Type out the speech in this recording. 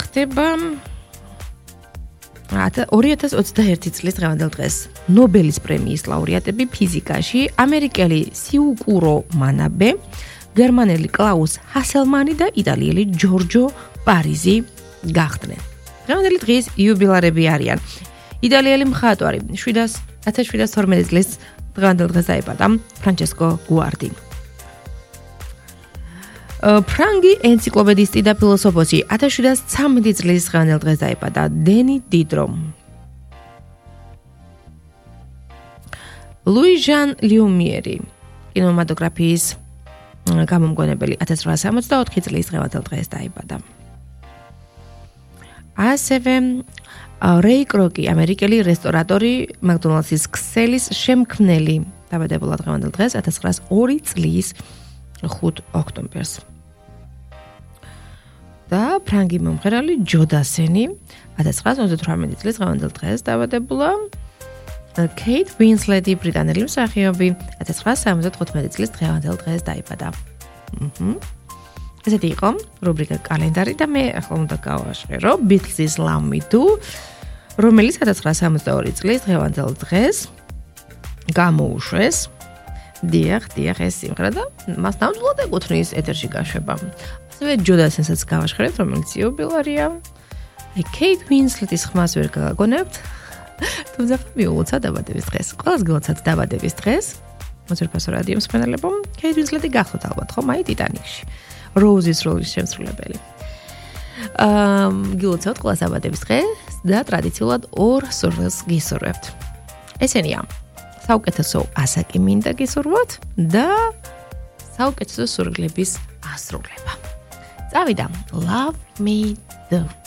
ხდება 2021 წლის დღევანდელ დღეს ნობელის პრემიის ლაურეატები ფიზიკაში ამერიკელი სიუკურო მანაბე, გერმანელი კლაუს ჰასელმანი და იტალიელი ჯორჯო პარიზი გახდნენ. დღევანდელი დღის იუბილარები არიან. იტალიელი მხატვარი 1712 წლის დღევანდელ დღეს დაიბადა ფრანჩესკო გუარდი. ფრანგი ენციკლოპედისტი და ფილოსოფოსი 1713 წლის დღევანდელ დღეს დაიბადა დენი დიდრო. ლუი ჟან ლიუმიერი კინემატოგრაფიის გამომგონებელი 1864 წლის დღევანდელ დღეს დაიბადა. ასევე რეი კროკი, ამერიკელი რესტორატორი, მაკდონალდსის ქსელის შემქმნელი, დაბადებულა დღევანდელ დღეს 1902 წლის 5 ოქტომბერს. და ფრანგი მომღერალი ჯო დასენი 1928 წლის დღევანდელ დღეს დაბადებულა. კეით უინსლეტი, ბრიტანელი მსახიობი 1975 წლის დღევანდელ დღეს დაიბადა. ესეთი იყო რუბრიკა კალენდარი და მე ახლა უნდა გავაშერო Beatles' Love Me Do, რომელიც 1972 წლის დღევანდელ დღეს გამოუშვეს. დიახ, ეს სიმღერა და მას ნამდვილად ეკუთვნის ეთერში გაშვება. ასევე ჯო დასენსაც გავაშერეთ, რომელიც იუბილარია. კეით უინსლეტის ხმას ვერ გაგონებთ. თუმცა მიულოცა დაბადების დღეს. ყველას გილოცავთ დაბადების დღეს. მოძრფასო რადიო მსმენელებო, კეით უინსლეტი გახლავთ ალბათ, ხო, მაი ტიტანიკში. როუზის როლის შემსრულებელი. გილოცავთ ყველას დაბადების დღეს და ტრადიციულად ორ სურვილს გისურვებთ. ესენია საუკეთესო ასაკი მინდა გისურვოთ და საუკეთესო სურვილების ასრულება. წავიდა Love Me Do.